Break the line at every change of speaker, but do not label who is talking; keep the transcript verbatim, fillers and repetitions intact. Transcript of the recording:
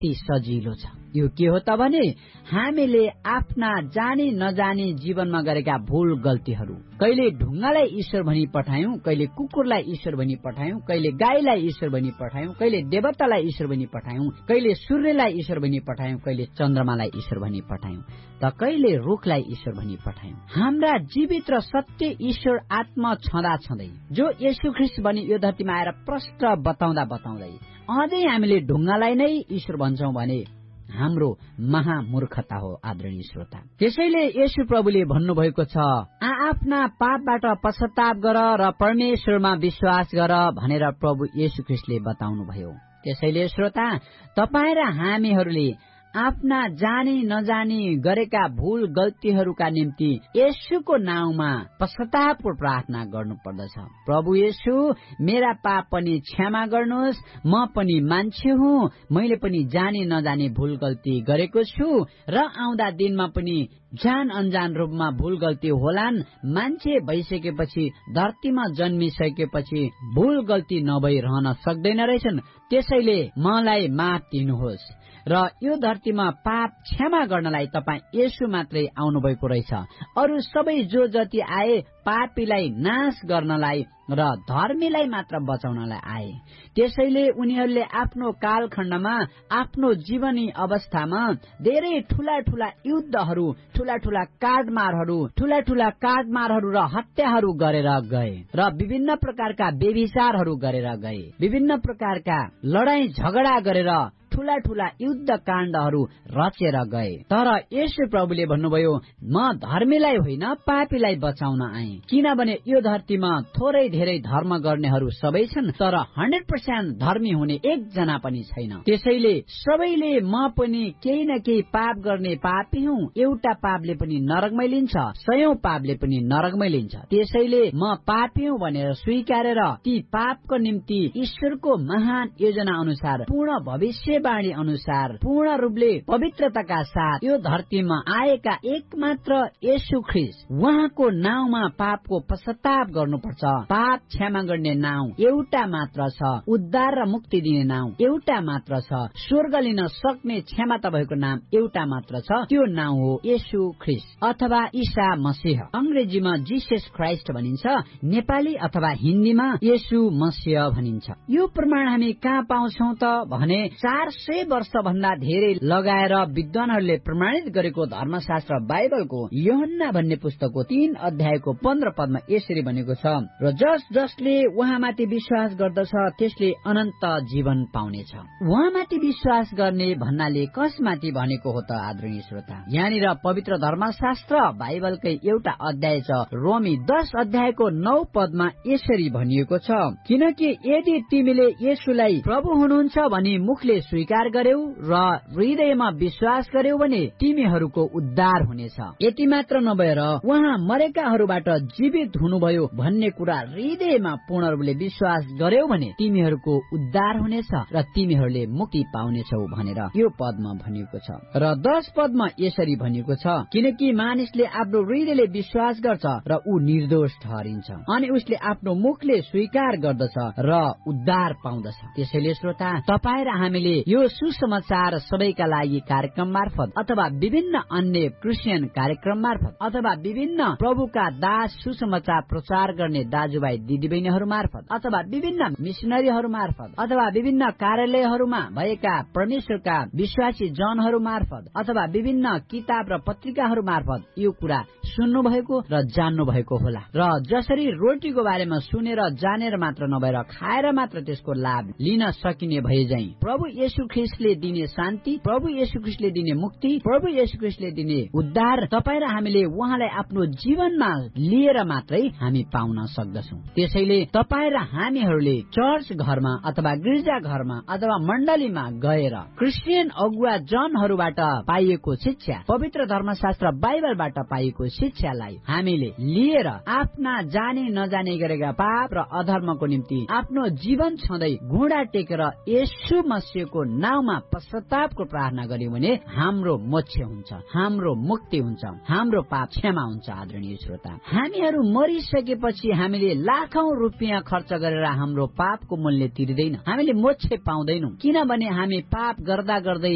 कति सजिलो छ। यो के हो त भने हामीले आफ्ना जानी नजानी जीवनमा गरेका भूल गल्तीहरू, कहिले ढुङ्गालाई ईश्वर भनी पठायौं, कहिले कुकुरलाई ईश्वर भनी पठायौं, कहिले गाईलाई ईश्वर भनी पठायौं, कहिले देवतालाई ईश्वर भनी पठायौं, कहिले सूर्यलाई ईश्वर भनी पठायौं, कहिले चन्द्रमालाई ईश्वर भनी पठायौं, त कहिले रुखलाई ईश्वर भनी पठायौं। हाम्रा जीवित र सत्य ईश्वर आत्मा छँदा छँदै, जो येशू ख्रीष्ट भनी यो धरतीमा आएर प्रष्ट बताउँदा बताउँदै अझै हामीले ढुङ्गालाई नै ईश्वर भन्छौं भने हाम्रो महामूर्खता हो आदरणीय श्रोता। त्यसैले येशू प्रभुले भन्नुभएको छ, आफ्ना पापबाट पश्चाताप गर र परमेश्वरमा विश्वास गर भनेर प्रभु येशू ख्रीष्टले बताउनुभयो। त्यसैले श्रोता, तपाई र हामीहरूले आफ्ना जानी नजानी गरेका भूल गल्तीहरूका निम्ति येशूको नाउँमा पश्चातापको प्रार्थना गर्नुपर्दछ। प्रभु येशू, मेरा पाप पनि क्षमा गर्नुहोस्, म पनि मान्छे हुँ, मैले पनि जानी नजानी भूल गल्ती गरेको छु र आउँदा दिनमा पनि जान अनजान रूपमा भूल गल्ती होलान्। मान्छे भइसकेपछि, धरतीमा जन्मिसकेपछि भूल गल्ती नभई रहन सक्दैन रहेछन्। त्यसैले मलाई माफ दिनुहोस् र यो धरतीमा पाप क्षमा गर्नलाई तपाईँ येशू मात्रै आउनुभएको रहेछ। अरू सबै जो जति आए पापीलाई नाश गर्नलाई र धर्मीलाई मात्र बचाउनलाई आए। त्यसैले उनीहरूले आफ्नो कालखण्डमा, आफ्नो जीवनी अवस्थामा धेरै ठूला ठूला युद्धहरू, ठूला ठूला काटमारहरू, ठूला ठूला काटमारहरू र हत्याहरू गरेर गए र विभिन्न प्रकारका व्यभिचारहरू गरेर गए, विभिन्न प्रकारका लडाई झगडा गरेर ठूला ठूला युद्ध काण्डहरू रचेर गए। तर येशू प्रभुले भन्नुभयो, म धर्मीलाई होइन पापीलाई बचाउन आए। किनभने यो धरतीमा थोरै धेरै धर्म गर्नेहरू सबै छन्, तर हन्ड्रेड पर्सेन्ट धर्मी हुने एकजना पनि छैन। त्यसैले सबैले म पनि केही न केही पाप गर्ने पापी हुँ, एउटा पापले पनि नरकमै लिन्छ, सयौं पापले पनि नरकमै लिन्छ। त्यसैले म पापी हुँ भनेर स्वीकारेर ती पापको निम्ति ईश्वरको महान योजना अनुसार, पूर्ण भविष्य वाणी अनुसार, पूर्ण रूपले पवित्रताका साथ यो धरतीमा आएका एकमात्र येशू ख्रीष्ट, उहाँको नाउँमा पापको पश्चाताप गर्नुपर्छ। पाप क्षमा गर्ने नाउँ एउटा मात्र छ, उद्धार र मुक्ति दिने नाउँ एउटा मात्र छ, स्वर्ग लिन सक्ने क्षमता भएको नाम एउटा मात्र छ, त्यो नाउँ हो येशू ख्रीष्ट अथवा ईसा मसीह। अंग्रेजीमा जीसस क्राइस्ट भनिन्छ, नेपाली अथवा हिन्दीमा येशू मसीह भनिन्छ। यो प्रमाण हामी कहाँ पाउँछौ त भने चार सय वर्ष भन्दा धेरै लगाएर विद्वानहरूले प्रमाणित गरेको धर्मशास्त्र बाइबलको यूहन्ना भन्ने पुस्तकको तीन अध्यायको पन्ध्र पदमा यसरी भनेको छ, र जस जसले उहाँमाथि विश्वास गर्दछ त्यसले अनन्त जीवन पाउनेछ। उहाँमाथि विश्वास गर्ने भन्नाले कसमाथि भनेको हो त आदरणीय श्रोता? यहाँनिर पवित्र धर्मशास्त्र बाइबलकै एउटा अध्याय छ, रोमी दश अध्यायको नौ पदमा यसरी भनिएको छ, किनकि यदि तिमीले येशूलाई प्रभु हुनुहुन्छ भनी मुखले स्वीकार गर्यौ र हृदयमा विश्वास गर्यौ भने तिमीहरूको उद्धार हुनेछ। यति मात्र नभएर उहाँ मरेकाहरूबाट जीवित हुनुभयो भन्ने कुरा हृदयमा पूर्ण रूपले विश्वास गर्यौ भने तिमीहरूको उद्धार हुनेछ र तिमीहरूले मुक्ति पाउनेछौ भनेर यो पदमा भनिएको छ। र दश पदमा यसरी भनिएको छ, किनकि मानिसले आफ्नो हृदयले विश्वास गर्छ र ऊ निर्दोष ठहरिन्छ, अनि उसले आफ्नो मुखले स्वीकार गर्दछ र उद्धार पाउँदछ। त्यसैले श्रोता, तपाईँ र हामीले यो सुसमाचार सबैका लागि कार्यक्रम मार्फत अथवा विभिन्न अन्य क्रिस्चियन कार्यक्रम मार्फत अथवा विभिन्न प्रभुका दास सुसमाचार प्रचार गर्ने दाजुभाइ दिदीबहिनीहरू मार्फत अथवा विभिन्न मिशनरीहरू मार्फत अथवा विभिन्न कार्यालयहरूमा भएका परमेश्वरका विश्वासी जनहरू मार्फत अथवा विभिन्न किताब र पत्रिकाहरू मार्फत यो कुरा सुन्नु भएको र जान्नु भएको होला। र जसरी रोटीको बारेमा सुनेर जानेर मात्र नभएर खाएर मात्र त्यसको लाभ लिन सकिने भए झै प्रभु येशू ख्रीष्टले दिने शान्ति, प्रभु येशू ख्रीष्टले दिने मुक्ति, प्रभु येशू ख्रीष्टले दिने उद्धार तपाईँ र हामीले उहाँलाई आफ्नो जीवनमा लिएर मात्रै हामी पाउन सक्दछौँ। त्यसैले तपाईँ र हामीहरूले चर्च घरमा अथवा गिर्जा घरमा अथवा मण्डलीमा गएर क्रिस्चियन अगुवा जनहरूबाट पाइएको शिक्षा, पवित्र धर्मशास्त्र बाइबलबाट पाइएको शिक्षालाई हामीले लिएर आफ्ना जाने नजाने गरेका पाप र अधर्मको निम्ति आफ्नो जीवन छँदै घुँडा टेकेर येशू मसीहको नाउँमा पश्चातापको प्रार्थना गर्यौं भने हाम्रो मोक्ष हुन्छ, हाम्रो मुक्ति हुन्छ, हाम्रो पाप क्षमा हुन्छ। आदरणीय श्रोता, हामीहरू मरिसकेपछि हामीले लाखौं रुपियाँ खर्च गरेर हाम्रो पापको मूल्य तिर्दैन, हामीले मोक्ष पाउँदैनौं, किनभने हामी पाप गर्दा गर्दै